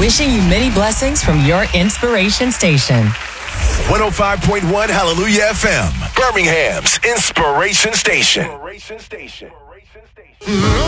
Wishing you many blessings from your inspiration station. 105.1 Hallelujah FM, Birmingham's inspiration station.